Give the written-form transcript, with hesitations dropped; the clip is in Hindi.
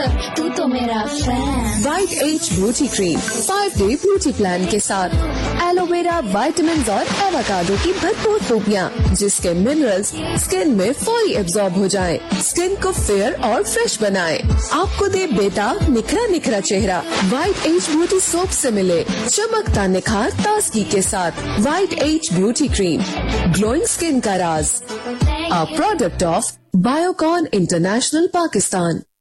तू तो मेरा fan. White as beauty cream 5-day beauty plan के साथ एलोवेरा, विटामिन और एवोकाडो की भरपूर खूबियाँ, जिसके मिनरल्स स्किन में फौरी एब्जॉर्ब हो जाएं, स्किन को फेयर और फ्रेश बनाएं। आपको दे बेटा निखरा निखरा चेहरा। वाइट एज ब्यूटी सोप से मिले चमकता निखार ताजगी के साथ। White as beauty cream, glowing skin का राज। A product of Biocon International, Pakistan.